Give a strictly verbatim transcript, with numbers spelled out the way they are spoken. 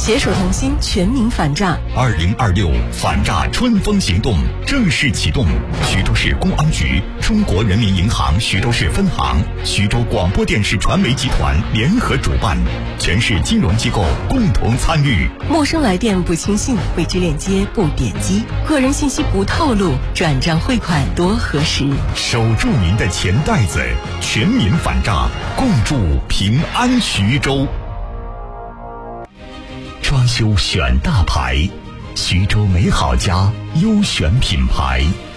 携手同心，全民反诈。 二零二六反诈春风行动正式启动。徐州市公安局、中国人民银行徐州市分行、徐州广播电视传媒集团联合主办，全市金融机构共同参与。 陌生来电不轻信，未知链接不点击，个人信息不透露，转账汇款多核实。 守住您的钱袋子，全民反诈，共筑平安徐州。装修选大牌，徐州美好家优选品牌。